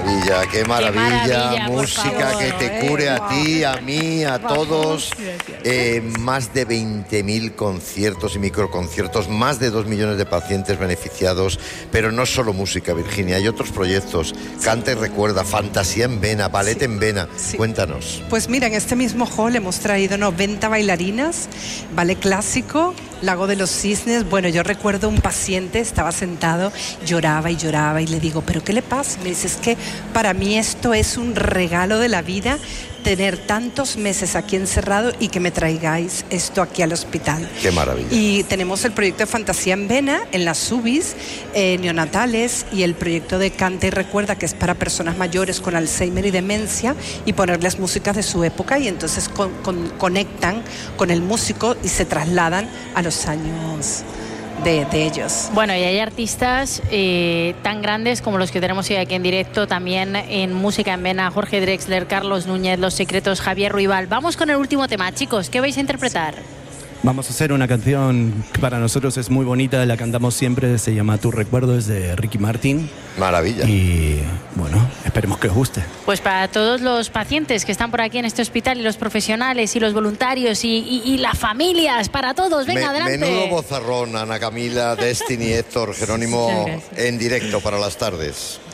maravilla, qué maravilla. Música que te cure a ti, a mí, a todos. Más de 20.000 conciertos y microconciertos, más de 2 millones de pacientes beneficiados. Pero no solo música, Virginia, hay otros proyectos. Canta y recuerda, Fantasía en Vena, Ballet en Vena. Cuéntanos. Pues mira, en este mismo hall hemos traído 90 bailarinas, ballet clásico, Lago de los Cisnes. Bueno, yo recuerdo un paciente, estaba sentado, lloraba y le digo, ¿pero qué le pasa? Me dice, es que para mí esto es un regalo de la vida, tener tantos meses aquí encerrado y que me traigáis esto aquí al hospital. Qué maravilla. Y tenemos el proyecto de Fantasía en Vena, en las UBIs, neonatales, y el proyecto de Canta y Recuerda, que es para personas mayores con Alzheimer y demencia, y ponerles músicas de su época, y entonces conectan con el músico y se trasladan a los años de ellos. Bueno, y hay artistas tan grandes como los que tenemos hoy aquí en directo, también en Música en Vena, Jorge Drexler, Carlos Núñez, Los Secretos, Javier Ruibal. Vamos con el último tema, chicos. ¿Qué vais a interpretar? Vamos a hacer una canción que para nosotros es muy bonita, la cantamos siempre, se llama Tu Recuerdo, es de Ricky Martin. Maravilla. Y bueno, esperemos que os guste. Pues para todos los pacientes que están por aquí en este hospital, y los profesionales y los voluntarios y las familias, para todos, venga, adelante. Menudo bozarrón, Ana Camila, Destiny, Héctor, Jerónimo, en directo para las tardes.